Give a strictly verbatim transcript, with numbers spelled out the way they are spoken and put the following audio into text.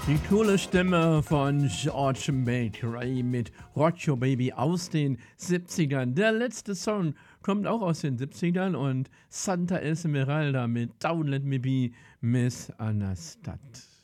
Die coole Stimme von George Michael mit Rock Your Baby aus den siebzigern. Der letzte Song kommt auch aus den siebzigern und Santa Esmeralda mit Don't Let Me Be Miss Understood.